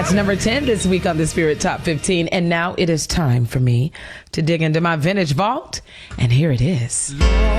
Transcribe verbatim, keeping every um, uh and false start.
That's number ten this week on the Spirit Top fifteen. And now it is time for me to dig into my vintage vault. And here it is.